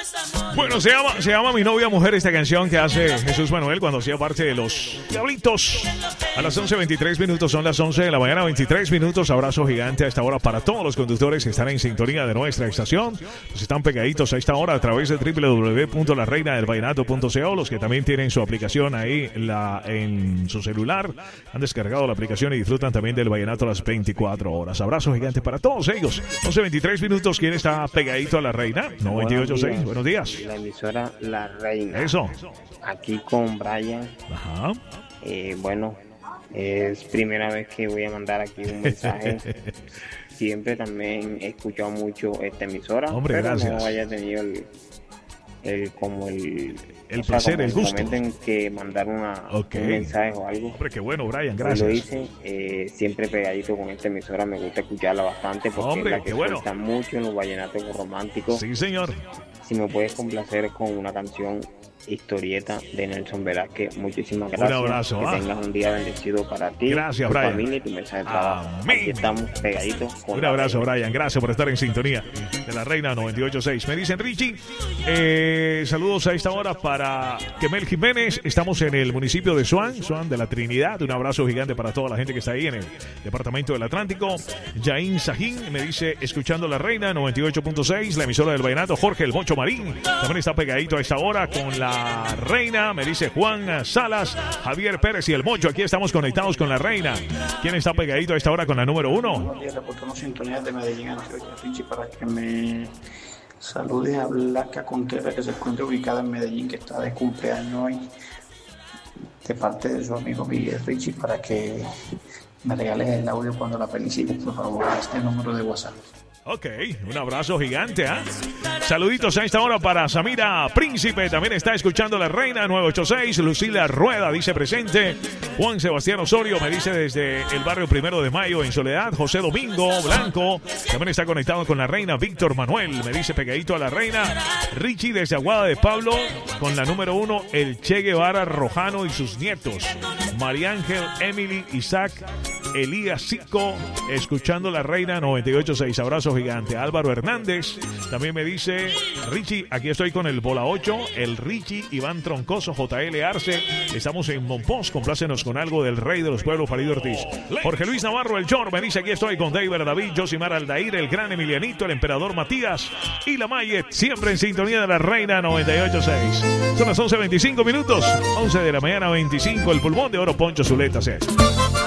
Bueno, se llama Mi Novia Mujer esta canción que hace Jesús Manuel cuando hacía parte de Los Diablitos. A las 11:23 minutos, son las 11 de la mañana, 23 minutos. Abrazo gigante a esta hora para todos los conductores que están en sintonía de nuestra estación. Los están pegaditos a esta hora a través de www.lareinadelvallenato.co. Los que también tienen su aplicación ahí en su celular han descargado la aplicación y disfrutan también del vallenato a las 24 horas. Abrazo gigante para todos ellos. 11:23 minutos. ¿Quién está pegadito a La Reina? 98.6. Buenos días. La emisora La Reina. Eso. Aquí con Brian. Ajá. Bueno, es primera vez que voy a mandar aquí un mensaje. Siempre también he escuchado mucho esta emisora. Hombre, pero gracias. no haya tenido el placer, el gusto. momento en que mandar un mensaje o algo. Hombre, qué bueno, Brian, Pues gracias. lo hice, siempre pegadito con esta emisora, me gusta escucharla bastante porque Hombre, es la que qué bueno. suelta mucho en los vallenatos románticos. Sí, señor. Si me puedes complacer con una canción Historieta de Nelson Velázquez, muchísimas gracias. Un abrazo. Que tengas un día bendecido para ti, Gracias, tu Brian. familia y tu mensaje de trabajo. Amén. Aquí estamos pegaditos. Con Un La abrazo, Reina. Brian. Gracias por estar en sintonía de La Reina 98.6. Me dicen, Richie, saludos a esta hora para Kemel Jiménez. Estamos en el municipio de Suán de la Trinidad. Un abrazo gigante para toda la gente que está ahí en el departamento del Atlántico. Yain Sajín me dice, escuchando La Reina 98.6, la emisora del vallenato. Jorge El Mocho Marín también está pegadito a esta hora con La Reina. Me dice Juan Salas, Javier Pérez y El Mocho. Aquí estamos conectados con La Reina. ¿Quién está pegadito a esta hora con la número 1? Buenos días, reportamos sintonía de Medellín, Antioquia. Richie, para que me saludes a Blanca Contreras, que se encuentra ubicada en Medellín, que está de cumpleaños hoy, de parte de su amigo Miguel. Richie, para que me regales el audio cuando la felicites, por favor, a este número de WhatsApp. Ok, un abrazo gigante, ¿ah? Saluditos a esta hora para Samira Príncipe, también está escuchando La Reina 986. Lucila Rueda dice presente. Juan Sebastián Osorio me dice desde el barrio 1 de Mayo en Soledad. José Domingo Blanco también está conectado con La Reina. Víctor Manuel me dice pegadito a La Reina. Richie desde Aguada de Pablo con la número 1, el Che Guevara Rojano y sus nietos. María Ángel, Emily, Isaac, Elías Zico, escuchando La Reina 98.6. Abrazo gigante. Álvaro Hernández también me dice, Richie, aquí estoy con el Bola 8, el Richie, Iván Troncoso, JL Arce. Estamos en Monpós, complácenos con algo del rey de los pueblos, Farid Ortiz. Jorge Luis Navarro, el Jor, me dice, aquí estoy con David David, Josimar Aldair, el gran Emilianito, el emperador Matías y la Mayet, siempre en sintonía de La Reina 98.6. Son las 11:25 minutos, 11 de la mañana 25, el pulmón de oro Poncho Zuleta.